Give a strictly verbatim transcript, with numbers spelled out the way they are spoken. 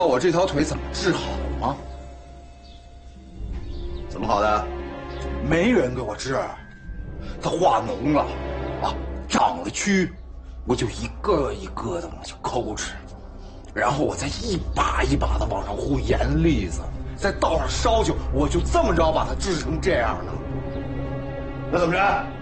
我这条腿怎么治好吗？ 怎么好的？ 没人给我治，它化脓了，啊，长了蛆，我就一个一个的往下抠哧，然后我再一把一把的往上糊盐粒子，再倒上烧酒，我就这么着把它治成这样的。 那怎么着？